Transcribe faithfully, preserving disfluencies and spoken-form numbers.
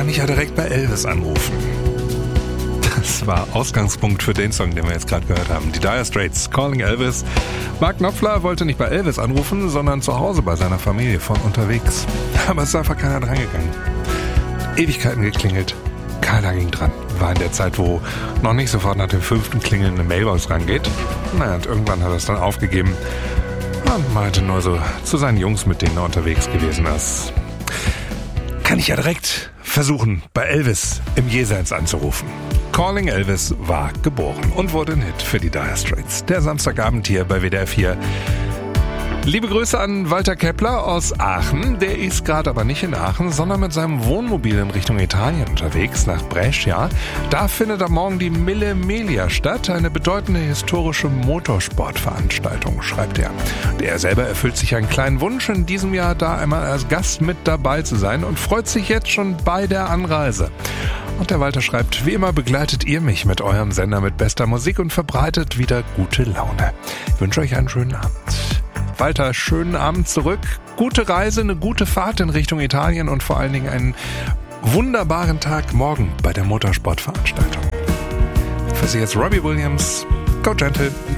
kann ich ja direkt bei Elvis anrufen. Das war Ausgangspunkt für den Song, den wir jetzt gerade gehört haben. Die Dire Straits, Calling Elvis. Mark Knopfler wollte nicht bei Elvis anrufen, sondern zu Hause bei seiner Familie von unterwegs. Aber es ist einfach keiner drangegangen. Ewigkeiten geklingelt. Keiner ging dran. War in der Zeit, wo noch nicht sofort nach dem fünften Klingeln eine Mailbox rangeht. Naja, und irgendwann hat er es dann aufgegeben. Und meinte nur so zu seinen Jungs, mit denen er unterwegs gewesen ist. Kann ich ja direkt versuchen, bei Elvis im Jenseits anzurufen. Calling Elvis war geboren und wurde ein Hit für die Dire Straits. Der Samstagabend hier bei W D R vier. Liebe Grüße an Walter Kepler aus Aachen. Der ist gerade aber nicht in Aachen, sondern mit seinem Wohnmobil in Richtung Italien unterwegs, nach Brescia. Da findet am Morgen die Mille Miglia statt, eine bedeutende historische Motorsportveranstaltung, schreibt er. Und er selber erfüllt sich einen kleinen Wunsch, in diesem Jahr da einmal als Gast mit dabei zu sein und freut sich jetzt schon bei der Anreise. Und der Walter schreibt, wie immer begleitet ihr mich mit eurem Sender mit bester Musik und verbreitet wieder gute Laune. Ich wünsche euch einen schönen Abend. Walter, schönen Abend zurück. Gute Reise, eine gute Fahrt in Richtung Italien und vor allen Dingen einen wunderbaren Tag morgen bei der Motorsportveranstaltung. Für Sie jetzt Robbie Williams. Go Gentle.